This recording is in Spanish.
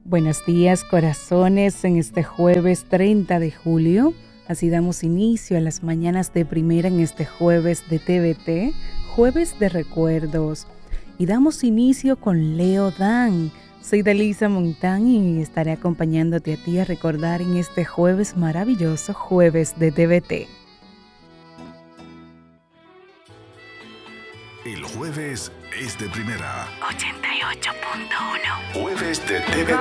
Buenos días, corazones, en este jueves 30 de julio. Así damos inicio a las mañanas de primera en este jueves de TVT, jueves de recuerdos. Y damos inicio con Leo Dan. Soy Delisa Montán y estaré acompañándote a ti a recordar en este jueves maravilloso, jueves de TVT. El jueves es de primera. 88.1. Jueves de TVT.